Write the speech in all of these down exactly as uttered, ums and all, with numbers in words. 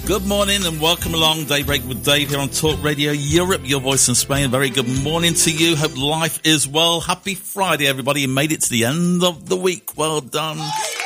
Good morning and welcome along. Daybreak with Dave here on Talk Radio Europe, your voice in Spain. Very good morning to you. Hope life is well. Happy Friday, everybody. You made it to the end of the week. Well done.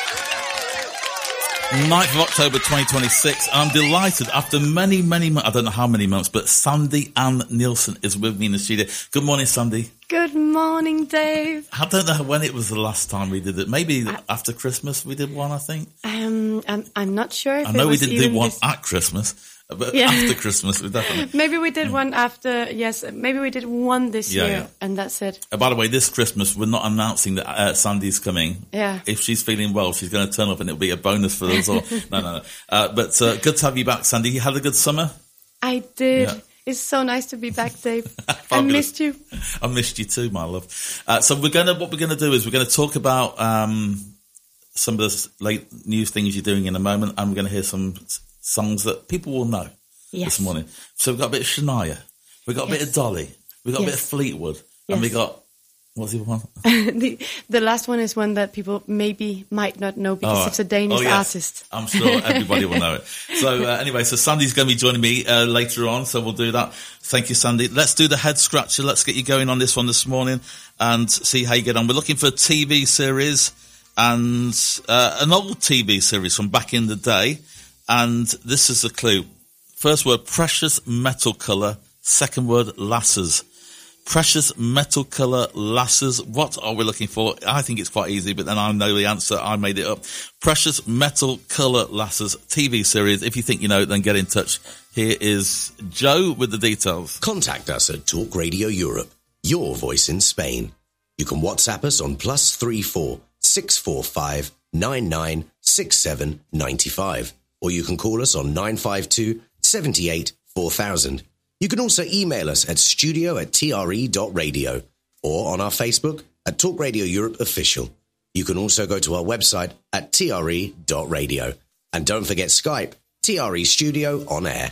ninth of October twenty twenty-six. I'm delighted. After many, many months, I don't know how many months, but Sandy Ann Nielsen is with me in the studio. Good morning, Sandy. Good morning, Dave. I don't know when it was the last time we did it. Maybe I, after Christmas we did one, I think. Um, I'm, I'm not sure if I know it was we didn't do one this... at Christmas, but yeah. after Christmas we definitely... Maybe we did one after, yes, maybe we did one this yeah, year, yeah. and that's it. Uh, by the way, this Christmas we're not announcing that uh, Sandy's coming. Yeah. If she's feeling well, she's going to turn up and it'll be a bonus for us all. no, no, no. Uh, but uh, good to have you back, Sandy. You had a good summer? I did. Yeah. It's so nice to be back, Dave. I missed you. I missed you too, my love. Uh, so we're gonna, what we're going to do is we're going to talk about um, some of the late news things you're doing in a moment, and we're going to hear some s- songs that people will know yes. this morning. So we've got a bit of Shania, we've got a yes. bit of Dolly, we've got yes. a bit of Fleetwood, yes. and we got, what's the other one? the, the last one is one that people maybe might not know because oh, it's a Danish oh, yes. artist. I'm sure everybody will know it. So uh, anyway, so Sandy's going to be joining me uh, later on, so we'll do that. Thank you, Sandy. Let's do the head scratcher. Let's get you going on this one this morning and see how you get on. We're looking for a T V series and uh, an old T V series from back in the day. And this is the clue. First word, precious metal colour. Second word, lasses. Precious metal colour lasses. What are we looking for? I think it's quite easy, but then I know the answer. I made it up. Precious metal colour lasses T V series. If you think you know, then get in touch. Here is Joe with the details. Contact us at Talk Radio Europe, your voice in Spain. You can WhatsApp us on plus three four six four five nine nine six seven nine five, or you can call us on nine five two seven eight four thousand. You can also email us at studio at tre.radio or on our Facebook at Talk Radio Europe Official. You can also go to our website at tre.radio. And don't forget Skype, T R E Studio on air.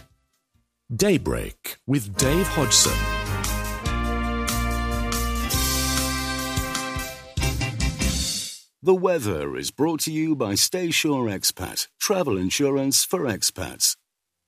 Daybreak with Dave Hodgson. The weather is brought to you by Stay Sure Expat, travel insurance for expats.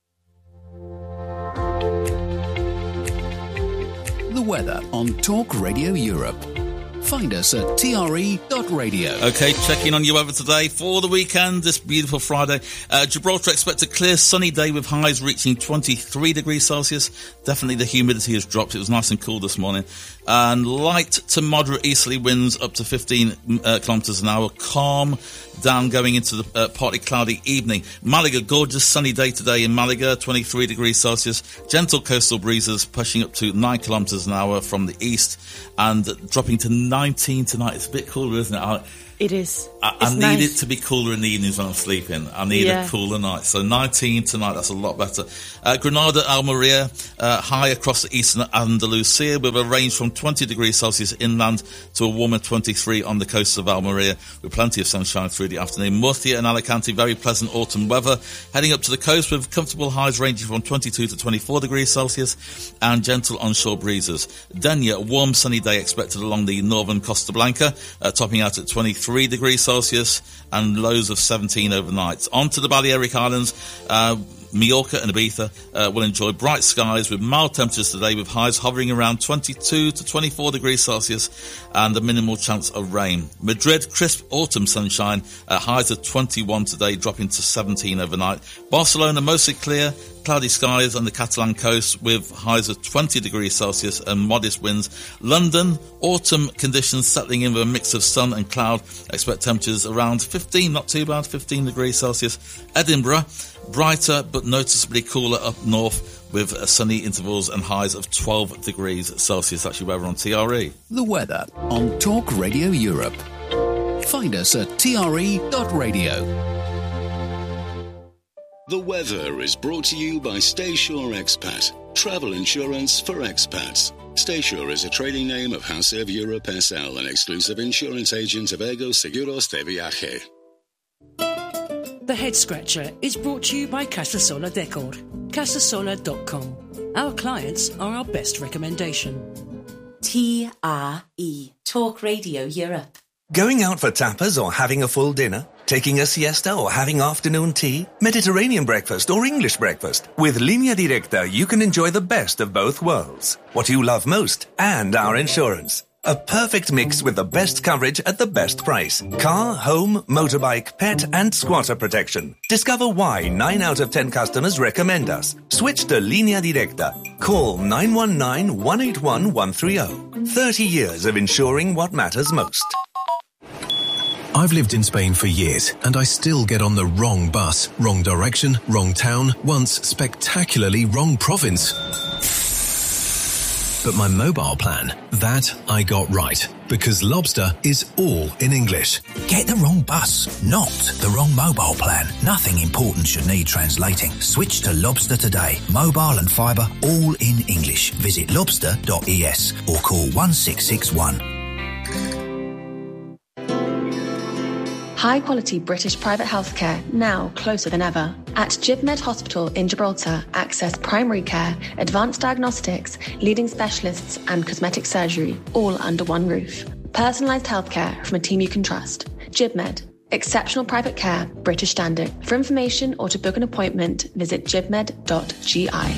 The weather on Talk Radio Europe. Find us at T R E dot radio. Okay, checking on your weather today for the weekend, this beautiful Friday. Uh, Gibraltar expect a clear sunny day with highs reaching twenty-three degrees Celsius. Definitely the humidity has dropped. It was nice and cool this morning. And light to moderate easterly winds up to fifteen uh, kilometres an hour. Calm down going into the uh, partly cloudy evening. Malaga, gorgeous sunny day today in Malaga, twenty-three degrees Celsius. Gentle coastal breezes pushing up to nine kilometres an hour from the east and dropping to nineteen tonight. It's a bit cooler, isn't it? I, It is. I, it's I need nice. it to be cooler in the evenings when I'm sleeping. I need Yeah. a cooler night. So nineteen tonight, that's a lot better. Uh, Granada, Almeria, uh, high across the eastern Andalusia with a range from twenty degrees Celsius inland to a warmer twenty-three on the coast of Almeria with plenty of sunshine through the afternoon. Murcia and Alicante, very pleasant autumn weather. Heading up to the coast with comfortable highs ranging from twenty-two to twenty-four degrees Celsius and gentle onshore breezes. Denia, a warm sunny day expected along the northern Costa Blanca, uh, topping out at twenty-three degrees Celsius and lows of seventeen overnight. On to the Balearic Islands. Uh, Mallorca and Ibiza uh, will enjoy bright skies with mild temperatures today with highs hovering around twenty-two to twenty-four degrees Celsius and a minimal chance of rain. Madrid, crisp autumn sunshine, uh, highs of twenty-one today, dropping to seventeen overnight. Barcelona, mostly clear, cloudy skies on the Catalan coast with highs of twenty degrees Celsius and modest winds. London, autumn conditions settling in with a mix of sun and cloud. Expect temperatures around fifteen, not too bad, fifteen degrees Celsius. Edinburgh, brighter but noticeably cooler up north with uh, sunny intervals and highs of twelve degrees Celsius. That's your weather on T R E. The weather on Talk Radio Europe. Find us at T R E dot radio. The weather is brought to you by Stay Sure Expat, travel insurance for expats. Stay Sure is a trading name of Hausev Europe S L, an exclusive insurance agent of Ego Seguros de Viaje. The Head Scratcher is brought to you by Casasola Decor, casasola dot com. Our clients are our best recommendation. T R E, Talk Radio Europe. Going out for tapas or having a full dinner? Taking a siesta or having afternoon tea? Mediterranean breakfast or English breakfast? With Línea Directa, you can enjoy the best of both worlds. What you love most and our insurance. A perfect mix with the best coverage at the best price. Car, home, motorbike, pet and squatter protection. Discover why nine out of ten customers recommend us. Switch to Línea Directa. Call nine one nine, one eight one, one three zero. thirty years of insuring what matters most. I've lived in Spain for years, and I still get on the wrong bus, wrong direction, wrong town, once spectacularly wrong province. But my mobile plan, that I got right, because Lobster is all in English. Get the wrong bus, not the wrong mobile plan. Nothing important should need translating. Switch to Lobster today. Mobile and fibre, all in English. Visit lobster dot e s or call one six six one. High-quality British private healthcare, now closer than ever. At GibMed Hospital in Gibraltar, access primary care, advanced diagnostics, leading specialists and cosmetic surgery, all under one roof. Personalised healthcare from a team you can trust. GibMed. Exceptional private care, British standard. For information or to book an appointment, visit gibmed dot g i.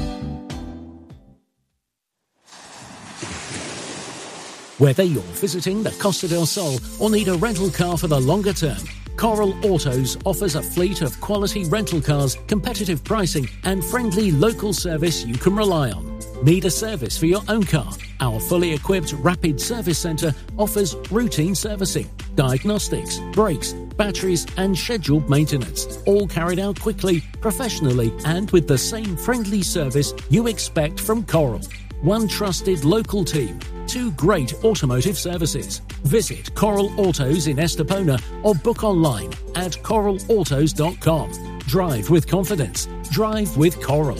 Whether you're visiting the Costa del Sol or need a rental car for the longer term, Coral Autos offers a fleet of quality rental cars, competitive pricing and friendly local service you can rely on. Need a service for your own car? Our fully equipped rapid service centre offers routine servicing, diagnostics, brakes, batteries and scheduled maintenance, all carried out quickly, professionally and with the same friendly service you expect from Coral. One trusted local team, two great automotive services. Visit Coral Autos in Estepona or book online at coral autos dot com. Drive with confidence. Drive with Coral.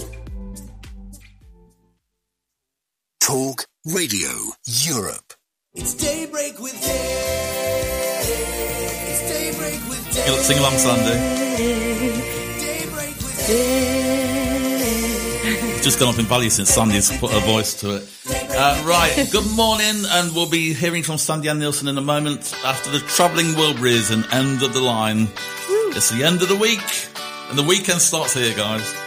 Talk Radio Europe. It's Daybreak with Dave. It's Daybreak with Dave. Sing along, Sandy. Daybreak with Dave. Just gone up in value since Sandy's put her voice to it. Uh, right, good morning, and we'll be hearing from Sandy Ann Nielsen in a moment after the Travelling Wilburys and End of the Line. It's the end of the week, and the weekend starts here, guys.